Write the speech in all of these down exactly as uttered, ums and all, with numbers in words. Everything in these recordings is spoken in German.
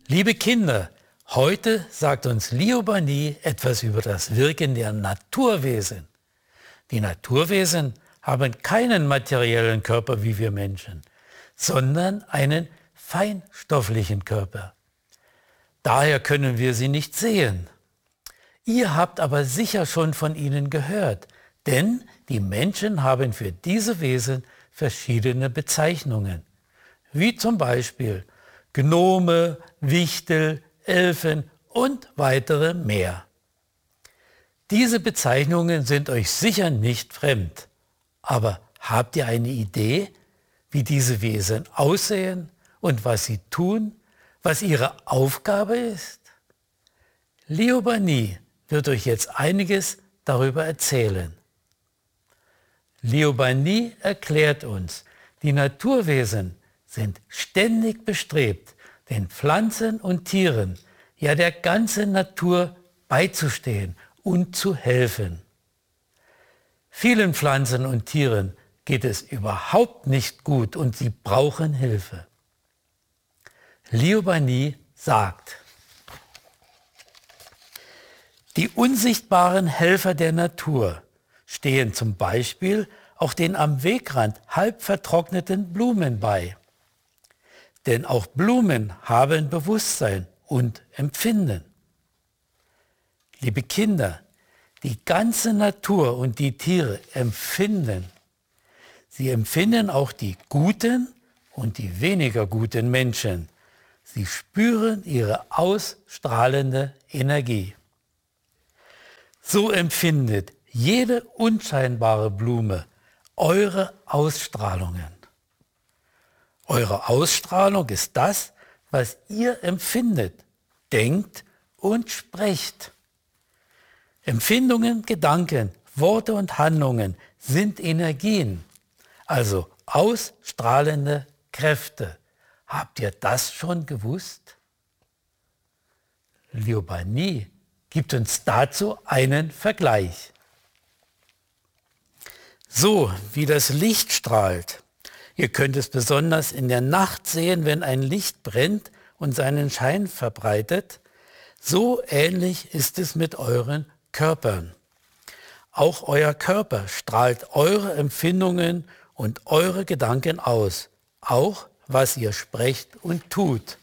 Liebe Kinder, heute sagt uns Liobani etwas über das Wirken der Naturwesen. Die Naturwesen haben keinen materiellen Körper wie wir Menschen, sondern einen feinstofflichen Körper. Daher können wir sie nicht sehen. Ihr habt aber sicher schon von ihnen gehört, denn die Menschen haben für diese Wesen verschiedene Bezeichnungen, wie zum Beispiel Gnome, Wichtel, Elfen und weitere mehr. Diese Bezeichnungen sind euch sicher nicht fremd, aber habt ihr eine Idee, wie diese Wesen aussehen und was sie tun, was ihre Aufgabe ist? Liobani wird euch jetzt einiges darüber erzählen. Liobani erklärt uns, die Naturwesen sind ständig bestrebt, den Pflanzen und Tieren, ja der ganzen Natur beizustehen und zu helfen. Vielen Pflanzen und Tieren geht es überhaupt nicht gut und sie brauchen Hilfe. Liobani sagt: Die unsichtbaren Helfer der Natur stehen zum Beispiel auch den am Wegrand halb vertrockneten Blumen bei. Denn auch Blumen haben Bewusstsein und Empfinden. Liebe Kinder, die ganze Natur und die Tiere empfinden. Sie empfinden auch die guten und die weniger guten Menschen. Sie spüren ihre ausstrahlende Energie. So empfindet jede unscheinbare Blume eure Ausstrahlungen. Eure Ausstrahlung ist das, was ihr empfindet, denkt und sprecht. Empfindungen, Gedanken, Worte und Handlungen sind Energien, also ausstrahlende Kräfte. Habt ihr das schon gewusst? Liobani gibt uns dazu einen Vergleich. So wie das Licht strahlt. Ihr könnt es besonders in der Nacht sehen, wenn ein Licht brennt und seinen Schein verbreitet. So ähnlich ist es mit euren Körpern. Auch euer Körper strahlt eure Empfindungen und eure Gedanken aus, auch was ihr sprecht und tut.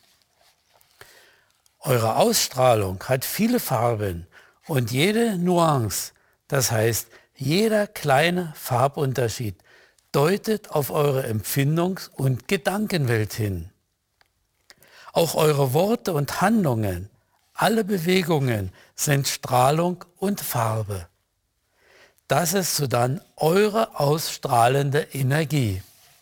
Eure Ausstrahlung hat viele Farben und jede Nuance, das heißt jeder kleine Farbunterschied, deutet auf eure Empfindungs- und Gedankenwelt hin. Auch eure Worte und Handlungen, alle Bewegungen sind Strahlung und Farbe. Das ist so dann eure ausstrahlende Energie.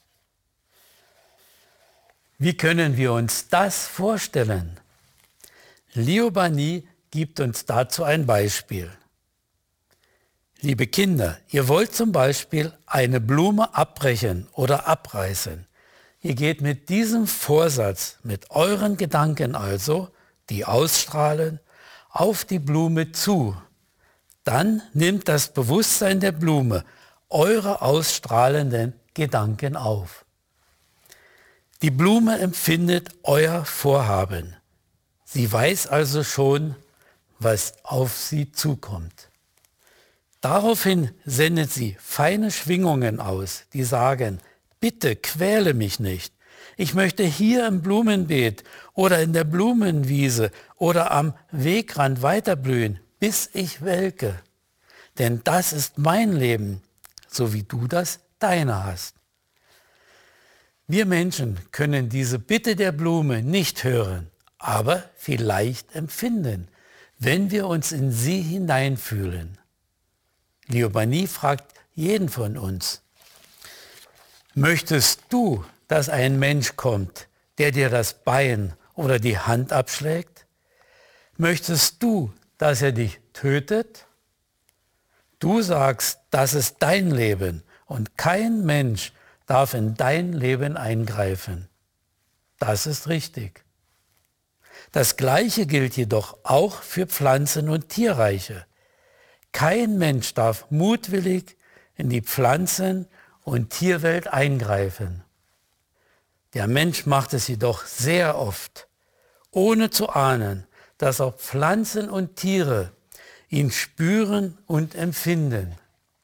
Wie können wir uns das vorstellen? Liobani gibt uns dazu ein Beispiel. Liebe Kinder, ihr wollt zum Beispiel eine Blume abbrechen oder abreißen. Ihr geht mit diesem Vorsatz, mit euren Gedanken also, die ausstrahlen, auf die Blume zu. Dann nimmt das Bewusstsein der Blume eure ausstrahlenden Gedanken auf. Die Blume empfindet euer Vorhaben. Sie weiß also schon, was auf sie zukommt. Daraufhin sendet sie feine Schwingungen aus, die sagen: Bitte quäle mich nicht. Ich möchte hier im Blumenbeet oder in der Blumenwiese oder am Wegrand weiterblühen, bis ich welke. Denn das ist mein Leben, so wie du das deine hast. Wir Menschen können diese Bitte der Blume nicht hören, aber vielleicht empfinden, wenn wir uns in sie hineinfühlen. Liobani fragt jeden von uns: Möchtest du, dass ein Mensch kommt, der dir das Bein oder die Hand abschlägt? Möchtest du, dass er dich tötet? Du sagst, das ist dein Leben und kein Mensch darf in dein Leben eingreifen. Das ist richtig. Das Gleiche gilt jedoch auch für Pflanzen- und Tierreiche. Kein Mensch darf mutwillig in die Pflanzen- und Tierwelt eingreifen. Der Mensch macht es jedoch sehr oft ohne zu ahnen, dass auch Pflanzen und Tiere ihn spüren und empfinden.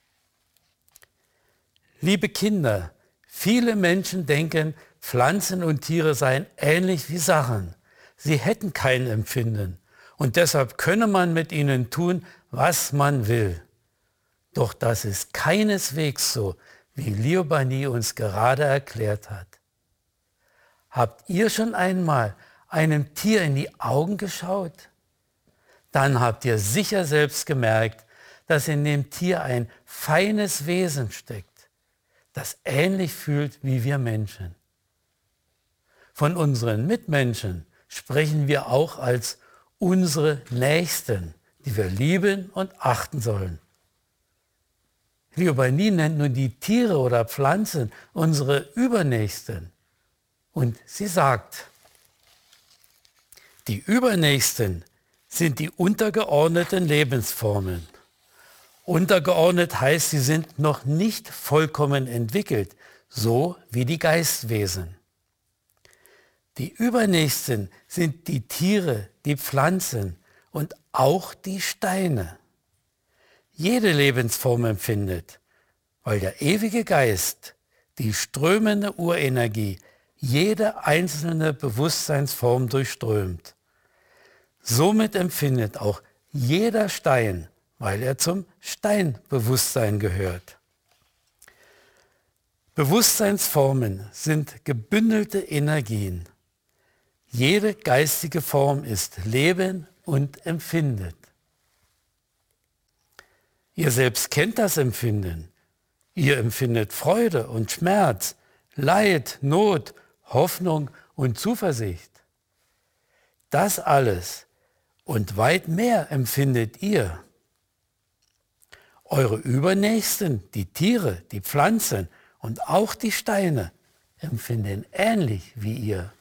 Liebe Kinder, viele Menschen denken, Pflanzen und Tiere seien ähnlich wie Sachen. Sie hätten kein Empfinden und deshalb könne man mit ihnen tun, was man will. Doch das ist keineswegs so, wie Liobani uns gerade erklärt hat. Habt ihr schon einmal einem Tier in die Augen geschaut? Dann habt ihr sicher selbst gemerkt, dass in dem Tier ein feines Wesen steckt, das ähnlich fühlt wie wir Menschen. Von unseren Mitmenschen sprechen wir auch als unsere Nächsten, die wir lieben und achten sollen. Liobani nennt nun die Tiere oder Pflanzen unsere Übernächsten. Und sie sagt, die Übernächsten sind die untergeordneten Lebensformen. Untergeordnet heißt, sie sind noch nicht vollkommen entwickelt, so wie die Geistwesen. Die Übernächsten sind die Tiere, die Pflanzen und auch die Steine. Jede Lebensform empfindet, weil der ewige Geist, die strömende Urenergie, jede einzelne Bewusstseinsform durchströmt. Somit empfindet auch jeder Stein, weil er zum Steinbewusstsein gehört. Bewusstseinsformen sind gebündelte Energien. Jede geistige Form ist Leben und empfindet. Ihr selbst kennt das Empfinden. Ihr empfindet Freude und Schmerz, Leid, Not, Hoffnung und Zuversicht. Das alles und weit mehr empfindet ihr. Eure Übernächsten, die Tiere, die Pflanzen und auch die Steine, empfinden ähnlich wie ihr.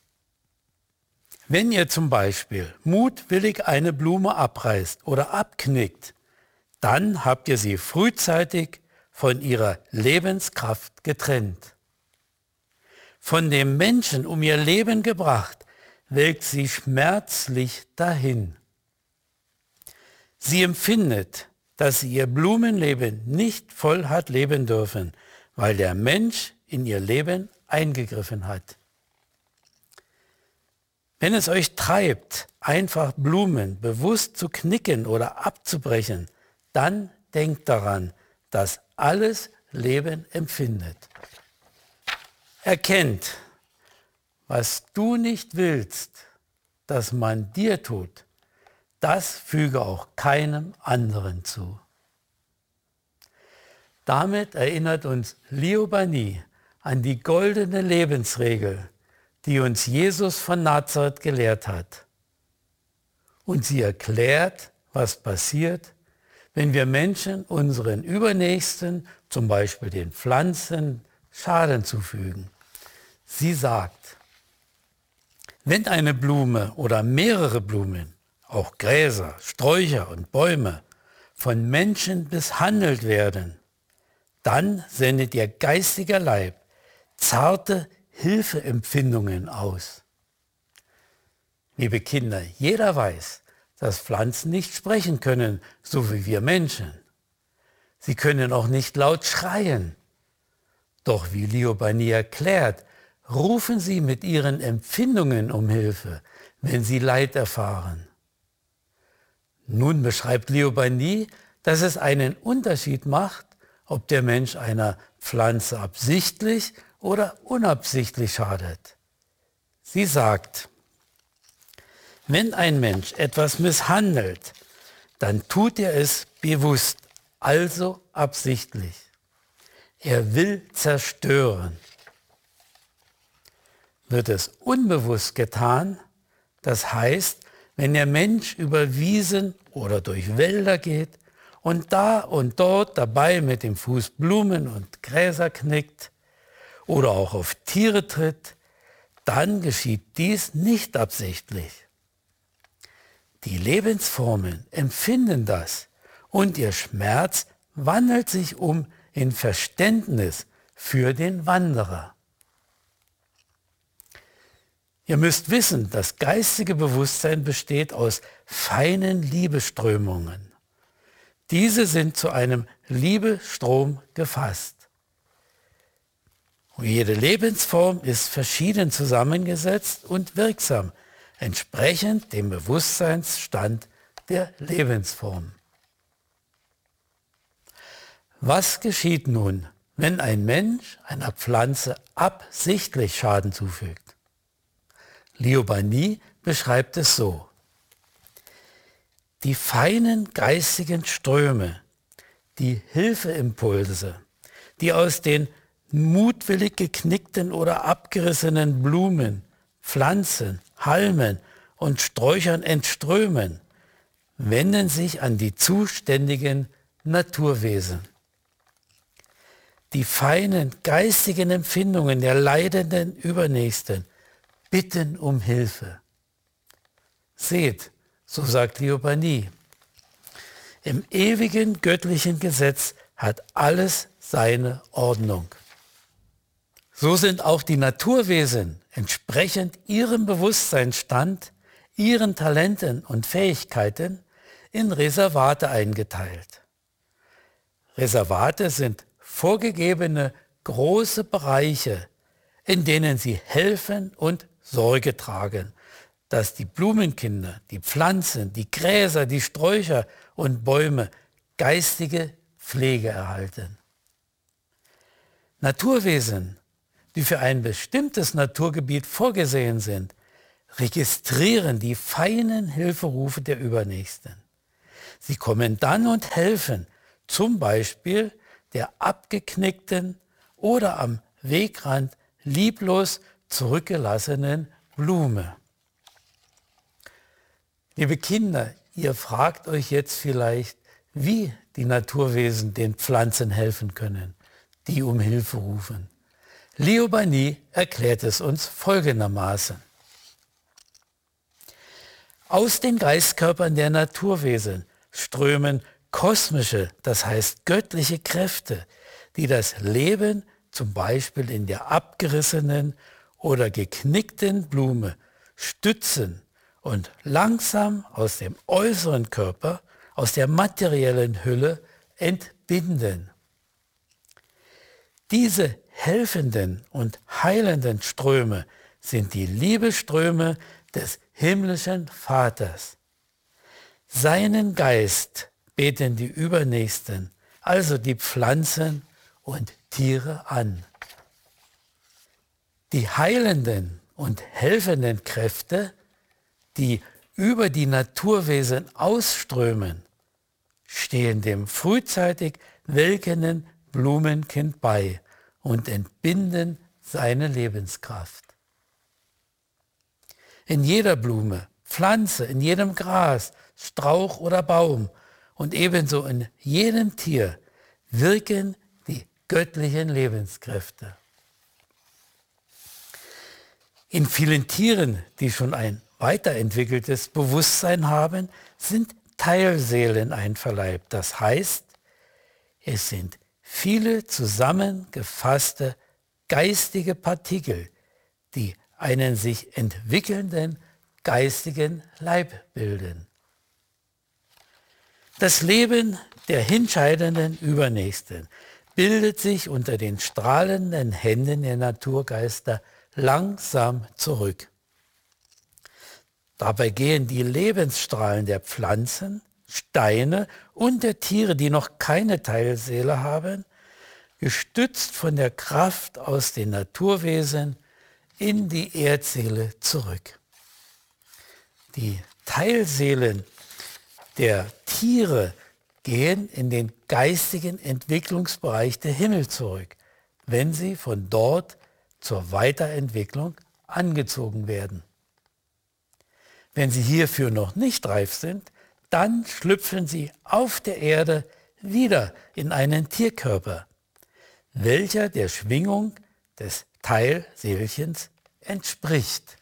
Wenn ihr zum Beispiel mutwillig eine Blume abreißt oder abknickt, dann habt ihr sie frühzeitig von ihrer Lebenskraft getrennt. Von dem Menschen um ihr Leben gebracht, welkt sie schmerzlich dahin. Sie empfindet, dass sie ihr Blumenleben nicht voll hat leben dürfen, weil der Mensch in ihr Leben eingegriffen hat. Wenn es euch treibt, einfach Blumen bewusst zu knicken oder abzubrechen, dann denkt daran, dass alles Leben empfindet. Erkennt, was du nicht willst, dass man dir tut, das füge auch keinem anderen zu. Damit erinnert uns Liobani an die goldene Lebensregel, die uns Jesus von Nazareth gelehrt hat. Und sie erklärt, was passiert, wenn wir Menschen unseren Übernächsten, zum Beispiel den Pflanzen, Schaden zufügen. Sie sagt, wenn eine Blume oder mehrere Blumen, auch Gräser, Sträucher und Bäume, von Menschen misshandelt werden, dann sendet ihr geistiger Leib zarte Hilfeempfindungen aus. Liebe Kinder, jeder weiß, dass Pflanzen nicht sprechen können, so wie wir Menschen. Sie können auch nicht laut schreien. Doch wie Liobani erklärt, rufen sie mit ihren Empfindungen um Hilfe, wenn sie Leid erfahren. Nun beschreibt Liobani, dass es einen Unterschied macht, ob der Mensch einer Pflanze absichtlich oder unabsichtlich schadet. Sie sagt, wenn ein Mensch etwas misshandelt, dann tut er es bewusst, also absichtlich. Er will zerstören. Wird es unbewusst getan, das heißt, wenn der Mensch über Wiesen oder durch Wälder geht und da und dort dabei mit dem Fuß Blumen und Gräser knickt oder auch auf Tiere tritt, dann geschieht dies nicht absichtlich. Die Lebensformen empfinden das und ihr Schmerz wandelt sich um in Verständnis für den Wanderer. Ihr müsst wissen, das geistige Bewusstsein besteht aus feinen Liebeströmungen. Diese sind zu einem Liebestrom gefasst. Und jede Lebensform ist verschieden zusammengesetzt und wirksam, entsprechend dem Bewusstseinsstand der Lebensform. Was geschieht nun, wenn ein Mensch einer Pflanze absichtlich Schaden zufügt? Liobani beschreibt es so: Die feinen geistigen Ströme, die Hilfeimpulse, die aus den mutwillig geknickten oder abgerissenen Blumen, Pflanzen, Halmen und Sträuchern entströmen, wenden sich an die zuständigen Naturwesen. Die feinen geistigen Empfindungen der leidenden Übernächsten bitten um Hilfe. Seht, so sagt Liobani, im ewigen göttlichen Gesetz hat alles seine Ordnung. So sind auch die Naturwesen entsprechend ihrem Bewusstseinsstand, ihren Talenten und Fähigkeiten in Reservate eingeteilt. Reservate sind vorgegebene große Bereiche, in denen sie helfen und Sorge tragen, dass die Blumenkinder, die Pflanzen, die Gräser, die Sträucher und Bäume geistige Pflege erhalten. Naturwesen, die für ein bestimmtes Naturgebiet vorgesehen sind, registrieren die feinen Hilferufe der Übernächsten. Sie kommen dann und helfen, zum Beispiel der abgeknickten oder am Wegrand lieblos zurückgelassenen Blume. Liebe Kinder, ihr fragt euch jetzt vielleicht, wie die Naturwesen den Pflanzen helfen können, die um Hilfe rufen. Liobani erklärt es uns folgendermaßen. Aus den Geistkörpern der Naturwesen strömen kosmische, das heißt göttliche Kräfte, die das Leben zum Beispiel in der abgerissenen oder geknickten Blume stützen und langsam aus dem äußeren Körper, aus der materiellen Hülle entbinden. Diese helfenden und heilenden Ströme sind die Liebeströme des himmlischen Vaters. Seinen Geist beten die Übernächsten, also die Pflanzen und Tiere an. Die heilenden und helfenden Kräfte, die über die Naturwesen ausströmen, stehen dem frühzeitig welkenden Blumenkind bei und entbinden seine Lebenskraft. In jeder Blume, Pflanze, in jedem Gras, Strauch oder Baum und ebenso in jedem Tier wirken die göttlichen Lebenskräfte. In vielen Tieren, die schon ein weiterentwickeltes Bewusstsein haben, sind Teilseelen einverleibt. Das heißt, es sind viele zusammengefasste geistige Partikel, die einen sich entwickelnden geistigen Leib bilden. Das Leben der hinscheidenden Übernächsten bildet sich unter den strahlenden Händen der Naturgeister langsam zurück. Dabei gehen die Lebensstrahlen der Pflanzen, Steine und der Tiere, die noch keine Teilseele haben, gestützt von der Kraft aus den Naturwesen in die Erdseele zurück. Die Teilseelen der Tiere gehen in den geistigen Entwicklungsbereich der Himmel zurück, wenn sie von dort zur Weiterentwicklung angezogen werden. Wenn sie hierfür noch nicht reif sind, dann schlüpfen sie auf der Erde wieder in einen Tierkörper, welcher der Schwingung des Teilseelchens entspricht.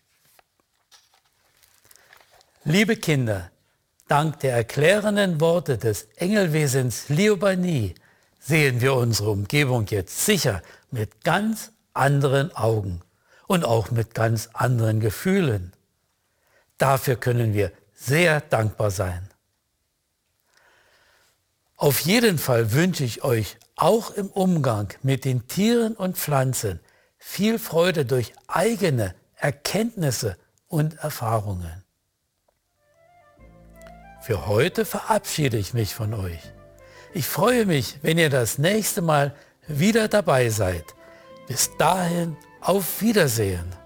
Liebe Kinder, dank der erklärenden Worte des Engelwesens Liobani sehen wir unsere Umgebung jetzt sicher mit ganz anderen Augen und auch mit ganz anderen Gefühlen. Dafür können wir sehr dankbar sein. Auf jeden Fall wünsche ich euch auch im Umgang mit den Tieren und Pflanzen viel Freude durch eigene Erkenntnisse und Erfahrungen. Für heute verabschiede ich mich von euch. Ich freue mich, wenn ihr das nächste Mal wieder dabei seid. Bis dahin, auf Wiedersehen.